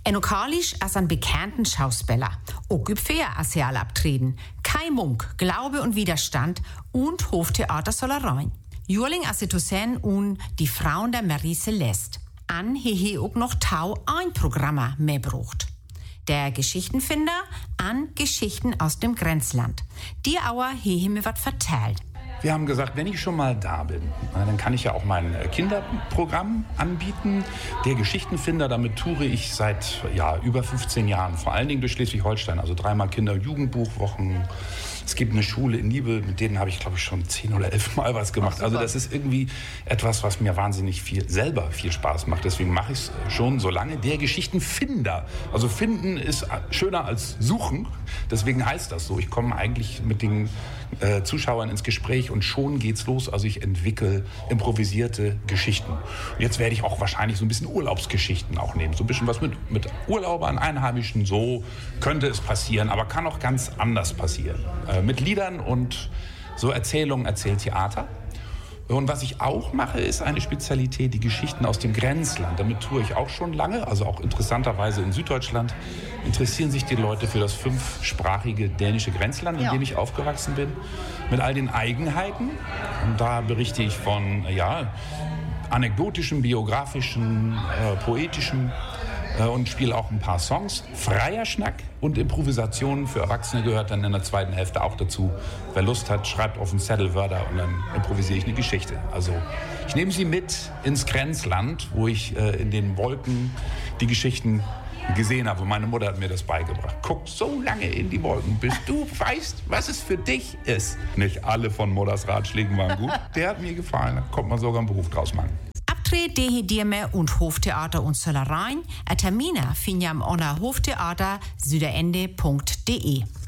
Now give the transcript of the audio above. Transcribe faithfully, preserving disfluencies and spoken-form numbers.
Enokalisch als ein bekannten Schauspieler. Auch gibt vier Asial abtreten. Kai Munk, Glaube und Widerstand und Hoftheater Sollereien. Jurling Asitusen und die Frauen der Marie Celeste. An hehe auch noch Tau ein Programmer mehr brucht. Der Geschichtenfinder an Geschichten aus dem Grenzland. Die Auer hehe mir wat vertellt. Wir haben gesagt, wenn ich schon mal da bin, dann kann ich ja auch mein Kinderprogramm anbieten. Der Geschichtenfinder, damit toure ich seit ja, über fünfzehn Jahren, vor allen Dingen durch Schleswig-Holstein. Also dreimal Kinder- und Jugendbuchwochen. Es gibt eine Schule in Nibel, mit denen habe ich, glaube ich, schon zehn oder elf Mal was gemacht. Also das ist irgendwie etwas, was mir wahnsinnig viel, selber viel Spaß macht. Deswegen mache ich es schon so lange. Der Geschichtenfinder. Also finden ist schöner als suchen. Deswegen heißt das so. Ich komme eigentlich mit den äh, Zuschauern ins Gespräch und schon geht's los. Also ich entwickle improvisierte Geschichten. Und jetzt werde ich auch wahrscheinlich so ein bisschen Urlaubsgeschichten auch nehmen. So ein bisschen was mit, mit Urlaubern, Einheimischen. So könnte es passieren, aber kann auch ganz anders passieren. Äh, mit Liedern und so Erzählungen, Erzähltheater. Und was ich auch mache, ist eine Spezialität, die Geschichten aus dem Grenzland. Damit tue ich auch schon lange, also auch interessanterweise in Süddeutschland interessieren sich die Leute für das fünfsprachige dänische Grenzland, in ja. dem ich aufgewachsen bin, mit all den Eigenheiten. Und da berichte ich von ja, anekdotischen, biografischen, äh, poetischen äh, und spiele auch ein paar Songs. Freier Schnack und Improvisationen für Erwachsene gehört dann in der zweiten Hälfte auch dazu. Wer Lust hat, schreibt auf den Zettel Wörter und dann improvisiere ich eine Geschichte. Also ich nehme Sie mit ins Grenzland, wo ich äh, in den Wolken die Geschichten gesehen habe. Meine Mutter hat mir das beigebracht. Guck so lange in die Wolken, bis du weißt, was es für dich ist. Nicht alle von Mutters Ratschlägen waren gut. Der hat mir gefallen. Da kommt man sogar einen Beruf draus machen. Abtritt, Dehedierme und Hoftheater und Sollereien. Termine findet ihr am Honor Hoftheater süderende punkt de.